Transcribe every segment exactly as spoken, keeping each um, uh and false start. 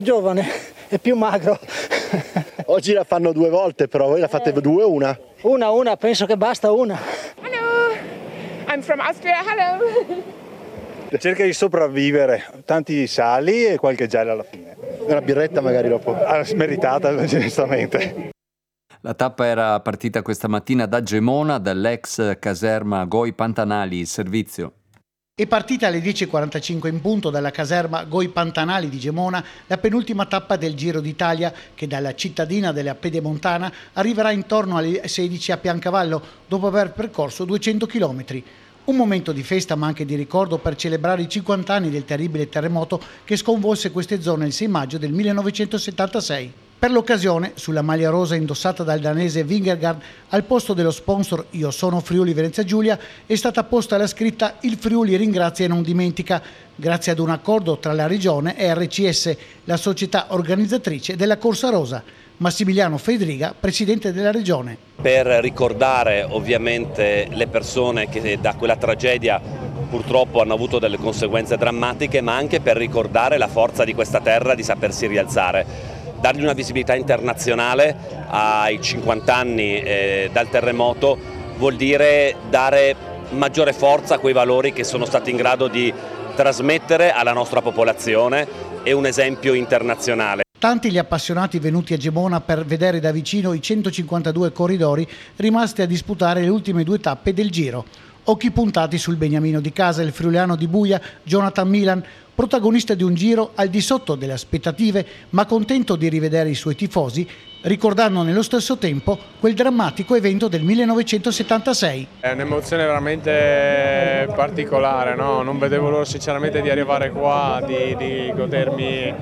Giovane e più magro. Oggi la fanno due volte, però voi la fate eh. due o una? Una, una, penso che basta una. Hello, I'm from Austria, hello. Cerca di sopravvivere, tanti sali e qualche gelo alla fine. Una birretta magari dopo. Ah, meritata, onestamente. La tappa era partita questa mattina da Gemona, dall'ex caserma Goi Pantanali, servizio. È partita alle dieci e quarantacinque in punto dalla caserma Goi Pantanali di Gemona la penultima tappa del Giro d'Italia che dalla cittadina della Pedemontana arriverà intorno alle sedici a Piancavallo dopo aver percorso duecento chilometri. Un momento di festa ma anche di ricordo per celebrare i cinquanta anni del terribile terremoto che sconvolse queste zone il sei maggio del millenovecentosettantasei. Per l'occasione, sulla maglia rosa indossata dal danese Vingegaard, al posto dello sponsor Io sono Friuli Venezia Giulia, è stata posta la scritta Il Friuli ringrazia e non dimentica, grazie ad un accordo tra la Regione e R C S, la società organizzatrice della Corsa Rosa. Massimiliano Fedriga, presidente della Regione. Per ricordare ovviamente le persone che da quella tragedia purtroppo hanno avuto delle conseguenze drammatiche, ma anche per ricordare la forza di questa terra di sapersi rialzare. Dargli una visibilità internazionale ai cinquanta anni eh, dal terremoto vuol dire dare maggiore forza a quei valori che sono stati in grado di trasmettere alla nostra popolazione e un esempio internazionale. Tanti gli appassionati venuti a Gemona per vedere da vicino i centocinquantadue corridori rimasti a disputare le ultime due tappe del Giro. Occhi puntati sul beniamino di casa, il friulano di Buia, Jonathan Milan, protagonista di un Giro al di sotto delle aspettative, ma contento di rivedere i suoi tifosi, ricordando nello stesso tempo quel drammatico evento del millenovecentosettantasei. È un'emozione veramente particolare, no? Non vedevo l'ora sinceramente di arrivare qua, di, di godermi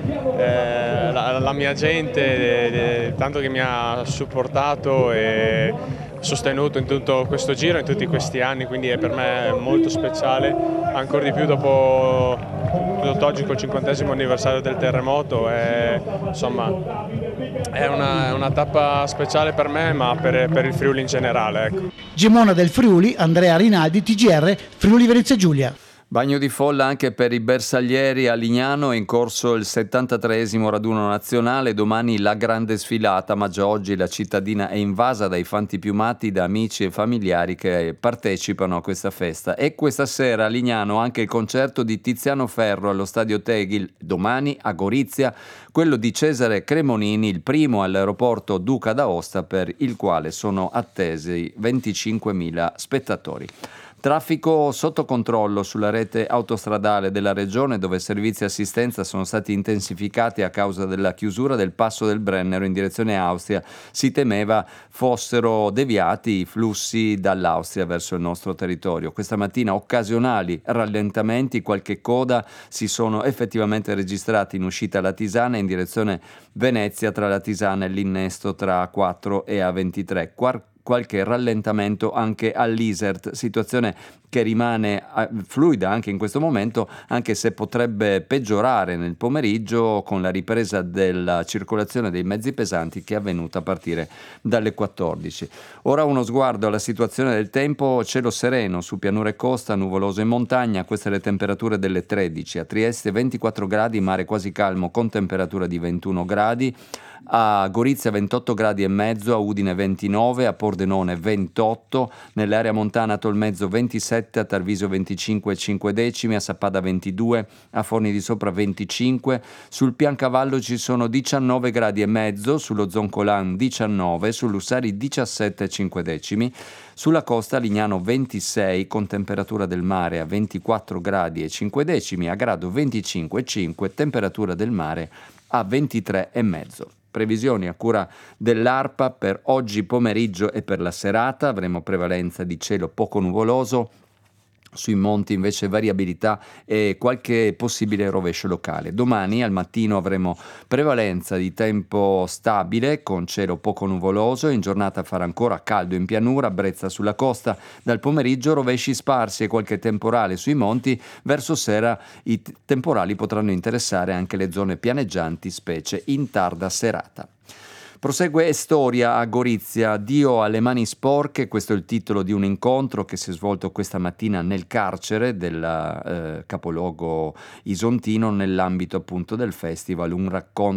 eh, la, la mia gente, de, de, tanto che mi ha supportato e sostenuto in tutto questo giro, in tutti questi anni, quindi è per me molto speciale, ancora di più dopo oggi col cinquantesimo anniversario del terremoto. E, insomma, è una, è una tappa speciale per me, ma per, per il Friuli in generale. Ecco. Gemona del Friuli, Andrea Rinaldi, T G R, Friuli Venezia Giulia. Bagno di folla anche per i bersaglieri a Lignano, è in corso il settantatreesimo raduno nazionale, domani la grande sfilata, ma già oggi la cittadina è invasa dai fanti piumati da amici e familiari che partecipano a questa festa. E questa sera a Lignano anche il concerto di Tiziano Ferro allo Stadio Tegil, domani a Gorizia quello di Cesare Cremonini, il primo all'aeroporto Duca d'Aosta, per il quale sono attesi venticinquemila spettatori. Traffico sotto controllo sulla rete autostradale della regione, dove servizi e assistenza sono stati intensificati a causa della chiusura del passo del Brennero in direzione Austria. Si temeva fossero deviati i flussi dall'Austria verso il nostro territorio. Questa mattina occasionali rallentamenti, qualche coda si sono effettivamente registrati in uscita alla Tisana in direzione Venezia, tra la Tisana e l'innesto tra A quattro e A ventitré. Quar- qualche rallentamento anche all'Isert, situazione che rimane fluida anche in questo momento, anche se potrebbe peggiorare nel pomeriggio con la ripresa della circolazione dei mezzi pesanti che è avvenuta a partire dalle quattordici. Ora uno sguardo alla situazione del tempo: cielo sereno su pianura e costa, nuvoloso in montagna, queste le temperature delle tredici, a Trieste ventiquattro gradi, mare quasi calmo con temperatura di ventuno gradi, a Gorizia ventotto gradi e mezzo, a Udine ventinove, a Pordenone ventotto, nell'area montana a Tolmezzo ventisette, a Tarvisio venticinque e cinque decimi, a Sappada ventidue, a Forni di Sopra venticinque, sul Piancavallo ci sono diciannove gradi e mezzo, sullo Zoncolan diciannove, su Lussari diciassette e cinque decimi, sulla costa Lignano ventisei con temperatura del mare a ventiquattro gradi e cinque decimi, a Grado venticinque e cinque, temperatura del mare a ventitré e mezzo. Previsioni a cura dell'ARPA per oggi pomeriggio e per la serata. Avremo prevalenza di cielo poco nuvoloso, sui monti invece variabilità e qualche possibile rovescio locale. Domani al mattino avremo prevalenza di tempo stabile con cielo poco nuvoloso, in giornata farà ancora caldo in pianura, brezza sulla costa, dal pomeriggio rovesci sparsi e qualche temporale sui monti, verso sera i t- temporali potranno interessare anche le zone pianeggianti, specie in tarda serata. Prosegue Estoria a Gorizia, Dio alle mani sporche, questo è il titolo di un incontro che si è svolto questa mattina nel carcere del eh, capoluogo isontino nell'ambito appunto del festival, un racconto